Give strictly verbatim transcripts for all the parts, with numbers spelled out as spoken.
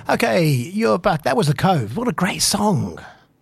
Okay, you're back. That was The Cove. What a great song.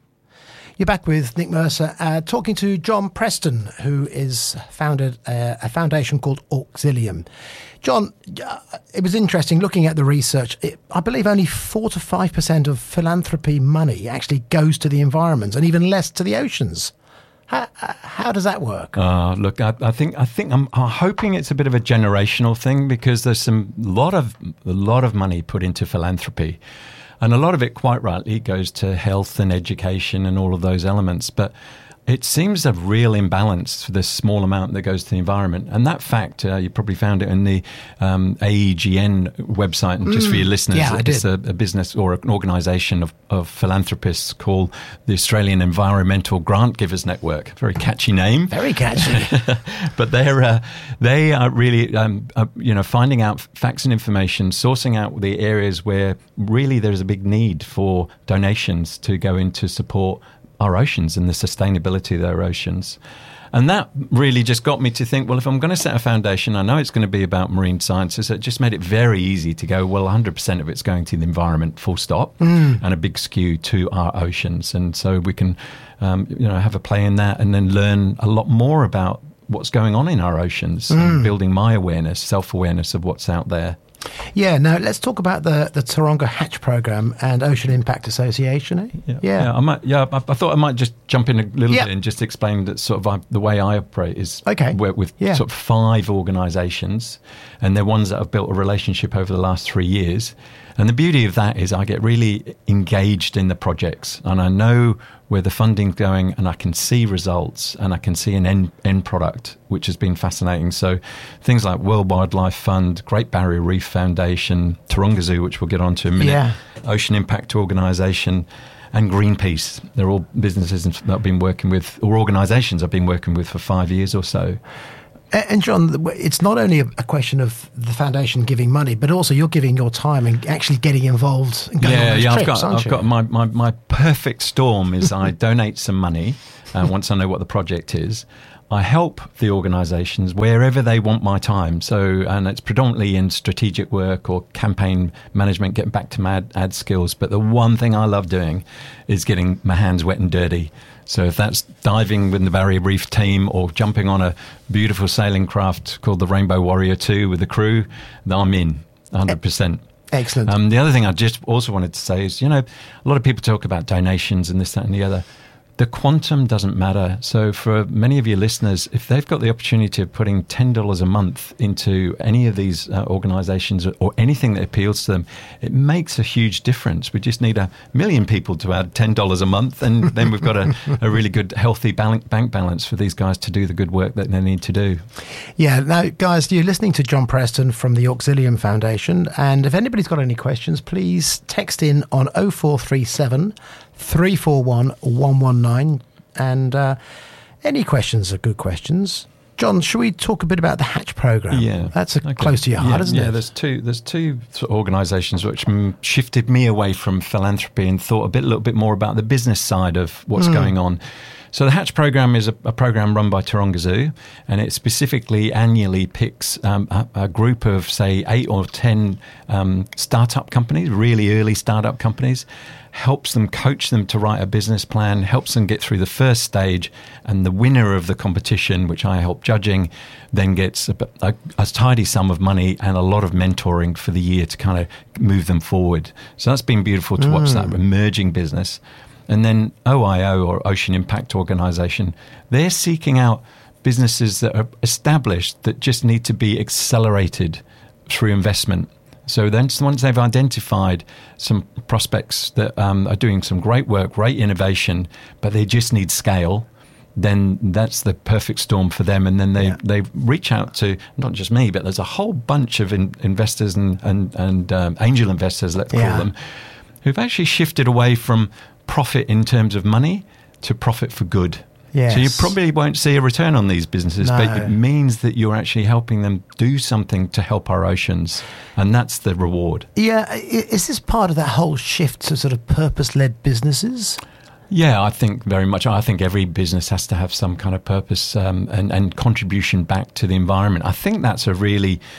You're back with Nick Mercer, uh, talking to John Preston, who is founded uh, a foundation called Auxilium. John, uh, it was interesting looking at the research. It, I believe only four to five percent of philanthropy money actually goes to the environment, and even less to the oceans. How, how does that work? Uh, look, I, I think I think I'm, I'm hoping it's a bit of a generational thing, because there's some lot of a lot of money put into philanthropy. And a lot of it, quite rightly, goes to health and education and all of those elements. But it seems a real imbalance for this small amount that goes to the environment. And that fact, uh, you probably found it in the um, A E G N website. And just mm, for your listeners, yeah, it's a, a business or an organisation of, of philanthropists called the Australian Environmental Grant Givers Network. Very catchy name. Very catchy. But they're uh, they are really um, uh, you know finding out facts and information, sourcing out the areas where really there's a big need for donations to go into support our oceans and the sustainability of their oceans. And that really just got me to think, well, if I'm going to set a foundation, I know it's going to be about marine sciences. It just made it very easy to go, well, one hundred percent of it's going to the environment, full stop, mm. and a big skew to our oceans. And so we can, um, you know, have a play in that and then learn a lot more about what's going on in our oceans mm. and building my awareness, self-awareness of what's out there. Yeah, now let's talk about the, the Taronga Hatch Programme and Ocean Impact Association. Eh? Yeah, yeah. yeah, I might, yeah. I, I thought I might just jump in a little yeah. bit and just explain that sort of I, the way I operate is okay. with yeah. sort of five organisations, and they're ones that have built a relationship over the last three years. And the beauty of that is I get really engaged in the projects, and I know where the funding's going, and I can see results, and I can see an end, end product, which has been fascinating. So things like World Wildlife Fund, Great Barrier Reef Foundation, Taronga Zoo, which we'll get on to in a minute, yeah. Ocean Impact Organisation, and Greenpeace. They're all businesses that I've been working with, or organisations I've been working with for five years or so. And John, it's not only a question of the foundation giving money, but also you're giving your time and actually getting involved and going yeah, on those yeah, trips, I've got, aren't I've you? got my, my, my perfect storm is I donate some money uh, once I know what the project is. I help the organisations wherever they want my time. So, and it's predominantly in strategic work or campaign management, getting back to my ad, ad skills. But the one thing I love doing is getting my hands wet and dirty. So if that's diving with the Barrier Reef team or jumping on a beautiful sailing craft called the Rainbow Warrior two with the crew, then I'm in one hundred percent. Excellent. Um, the other thing I just also wanted to say is, you know, a lot of people talk about donations and this, that and the other. The quantum doesn't matter. So for many of your listeners, if they've got the opportunity of putting ten dollars a month into any of these uh, organisations or anything that appeals to them, it makes a huge difference. We just need a million people to add ten dollars a month, and then we've got a, a really good, healthy bank balance for these guys to do the good work that they need to do. Yeah. Now, guys, you're listening to John Preston from the Auxilium Foundation. And if anybody's got any questions, please text in on oh four three seven, three four one, one one nine, and uh, any questions are good questions. John, should we talk a bit about the Hatch Programme? Yeah, that's a, okay. close to your heart, yeah, isn't yeah, it? Yeah, there's two. There's two sort of organisations which mm, shifted me away from philanthropy and thought a bit, a little bit more about the business side of what's mm. going on. So the Hatch Programme is a, a programme run by Taronga Zoo, and it specifically annually picks um, a, a group of, say, eight or ten um, startup companies, really early startup companies, helps them, coach them to write a business plan, helps them get through the first stage, and the winner of the competition, which I help judging, then gets a, a, a tidy sum of money and a lot of mentoring for the year to kind of move them forward. So that's been beautiful to mm. watch that emerging business. And then O I O, or Ocean Impact Organisation, they're seeking out businesses that are established that just need to be accelerated through investment. So then once they've identified some prospects that um, are doing some great work, great innovation, but they just need scale, then that's the perfect storm for them. And then they, yeah. they reach out to not just me, but there's a whole bunch of in, investors and, and, and um, angel investors, let's call yeah. them, who've actually shifted away from profit in terms of money to profit for good. Yes. So you probably won't see a return on these businesses, no. but it means that you're actually helping them do something to help our oceans, and that's the reward. Yeah, is this part of that whole shift to sort of purpose-led businesses? Yeah, I think very much. I think every business has to have some kind of purpose um, and, and contribution back to the environment. I think that's a really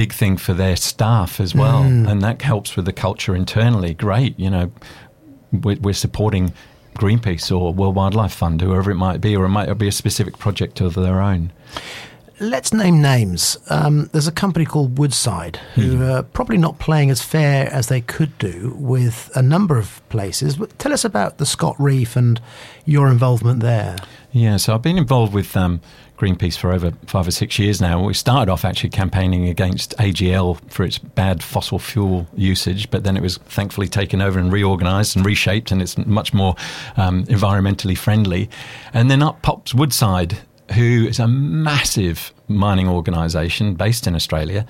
big thing for their staff as well. Mm. And that helps with the culture internally. Great. You know, we're, we're supporting Greenpeace or World Wildlife Fund, whoever it might be, or it might be a specific project of their own. Let's name names. Um, there's a company called Woodside who mm. are probably not playing as fair as they could do with a number of places. But tell us about the Scott Reef and your involvement there. Yeah, so I've been involved with um, Greenpeace for over five or six years now. We started off actually campaigning against A G L for its bad fossil fuel usage, but then it was thankfully taken over and reorganised and reshaped, and it's much more um, environmentally friendly. And then up pops Woodside, who is a massive mining organisation based in Australia,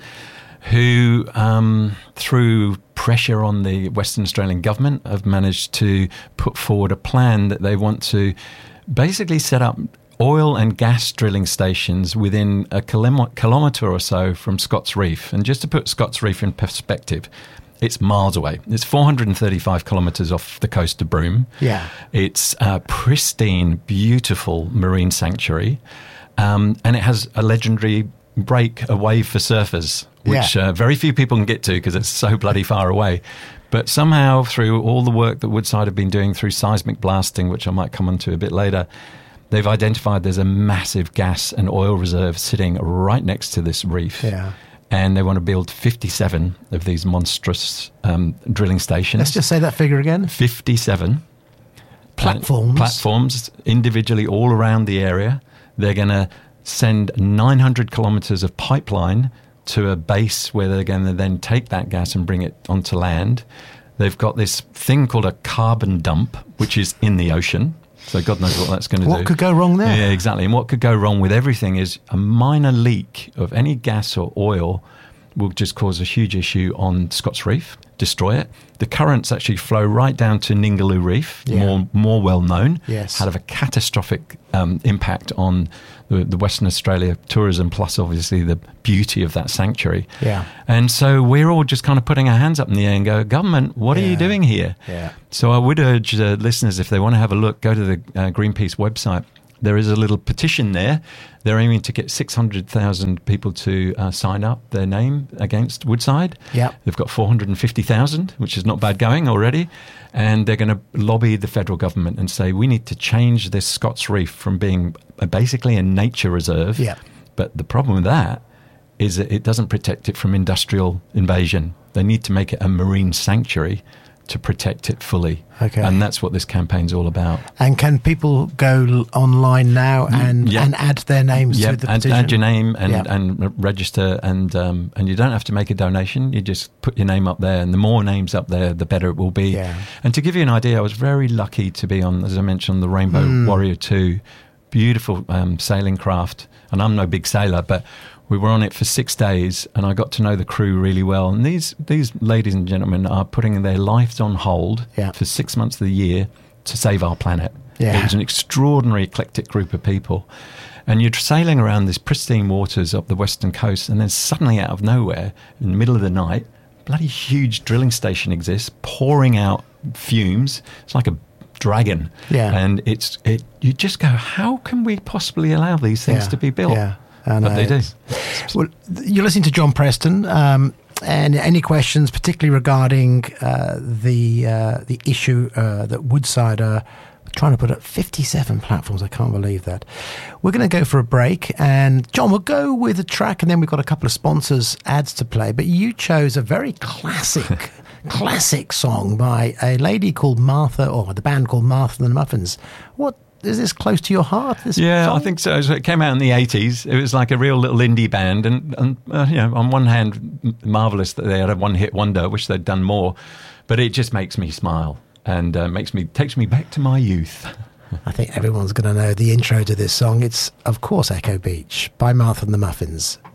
who, um, through pressure on the Western Australian government, have managed to put forward a plan that they want to basically set up oil and gas drilling stations within a kilometre or so from Scott's Reef. And just to put Scott's Reef in perspective, it's miles away. It's four hundred thirty-five kilometres off the coast of Broome. Yeah. It's a pristine, beautiful marine sanctuary. Um, and it has a legendary break, a wave for surfers, which yeah. uh, very few people can get to because it's so bloody far away. But somehow, through all the work that Woodside have been doing through seismic blasting, which I might come on to a bit later, they've identified there's a massive gas and oil reserve sitting right next to this reef. Yeah. And they want to build fifty-seven of these monstrous um, drilling stations. Let's just say that figure again. fifty-seven. Platforms. Platforms individually all around the area. They're going to send nine hundred kilometres of pipeline to a base where they're going to then take that gas and bring it onto land. They've got this thing called a carbon dump, which is in the ocean. So God knows what that's going to what do. What could go wrong there? Yeah, exactly. And what could go wrong with everything is a minor leak of any gas or oil will just cause a huge issue on Scott's Reef, destroy it. The currents actually flow right down to Ningaloo Reef, yeah. more more well known. Yes. Had a catastrophic um, impact on the, the Western Australia tourism, plus obviously the beauty of that sanctuary. Yeah. And so we're all just kind of putting our hands up in the air and go, government, what yeah. are you doing here? Yeah. So I would urge uh, listeners, if they want to have a look, go to the uh, Greenpeace website. There is a little petition there. They're aiming to get six hundred thousand people to uh, sign up their name against Woodside. Yeah. They've got four hundred fifty thousand, which is not bad going already. And they're going to lobby the federal government and say, we need to change this Scott's Reef from being a, basically a nature reserve. Yeah. But the problem with that is that it doesn't protect it from industrial invasion. They need to make it a marine sanctuary to protect it fully. Okay. And that's what this campaign's all about. And can people go l- online now and, yep. and add their names yep. to the and petition? add your name and, yep. and register, and um, and you don't have to make a donation. You just put your name up there, and the more names up there, the better it will be. Yeah. And to give you an idea, I was very lucky to be on, as I mentioned, the Rainbow mm. Warrior two, beautiful um, sailing craft. And I'm no big sailor, but we were on it for six days, and I got to know the crew really well. And these these ladies and gentlemen are putting their lives on hold yeah. for six months of the year to save our planet. Yeah. It was an extraordinary, eclectic group of people. And you're sailing around these pristine waters up the western coast, and then suddenly out of nowhere, in the middle of the night, a bloody huge drilling station exists, pouring out fumes. It's like a dragon. Yeah. And it's it. You just go, how can we possibly allow these things yeah. to be built? Yeah. And but they do. Well, you're listening to John Preston, um, and any questions, particularly regarding uh, the uh, the issue uh, that Woodside are trying to put up fifty-seven platforms. I can't believe that. We're going to go for a break, and John, we'll go with a track, and then we've got a couple of sponsors ads to play. But you chose a very classic, classic song by a lady called Martha, or the band called Martha and the Muffins. What? Is this close to your heart? This yeah, song? I think so. So it came out in the eighties. It was like a real little indie band, and, and uh, you know, on one hand, marvelous that they had a one-hit wonder. Wish they'd done more, but it just makes me smile and uh, makes me takes me back to my youth. I think everyone's going to know the intro to this song. It's of course Echo Beach by Martha and the Muffins.